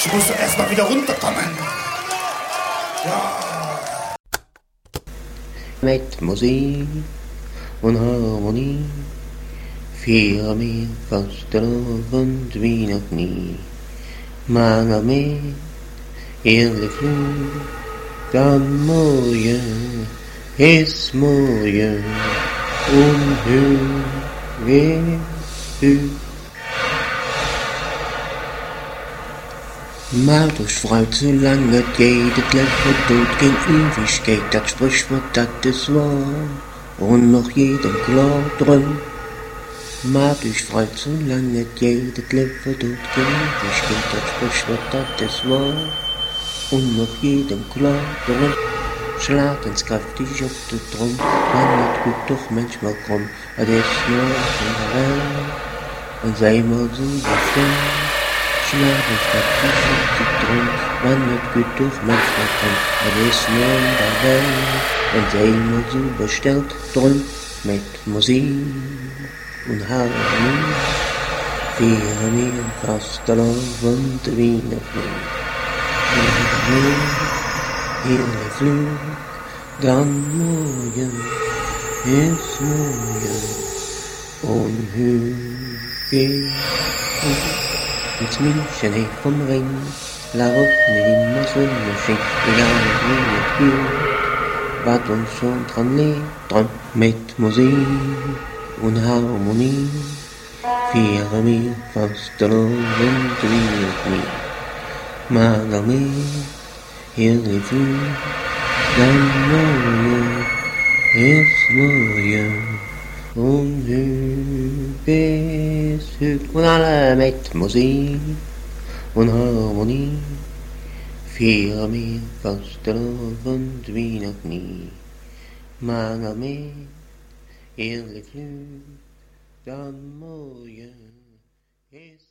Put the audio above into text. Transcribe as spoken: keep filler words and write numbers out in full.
Ich muss doch erst mal wieder runterkommen. Ja. Mit Musik und Harmonie feiern wir Fastelavond wie noch nie. Mal mit ehrlich Flug, dann morgen ist morgen und hör wer hört. Mal durch Frau zu lange geht, das Leben tut gegen Ewigkeit, das Sprichwort, das ist wahr, und noch jedem klar drin. Mal durch Frau zu lange geht, das Leben tut gegen Ewigkeit, das Sprichwort, das ist wahr, und noch jedem klar drin. Schlag ins kräftig auf den Drum, man wird gut doch manchmal krumm, das ist nur in der Welt, und sei mal so befreit. Schlag ins kräftig auf den Drum, man wird gut doch manchmal krumm, das ist nur in der Welt, und sei mal so bestellt drum, mit Musik und Harmonie, feiern wir Fastelavond wie noch nie. Ehrlich Flug, dann morgen ist morgen und hör geht ins München hey vom Ring, la Route immer Sonne schien, egal wie es geht, wat uns schon dran liegt, dran mit Musik und Harmonie, feiern wir Fastelavond wie noch nie. Mal mit ehrlich Flug, dann morgen ist morgen und hör bis hört. Und alle mit Musik und Harmonie feiern wir Fastelavond wie noch nie. Mal mit ehrlich Flug, dann morgen ist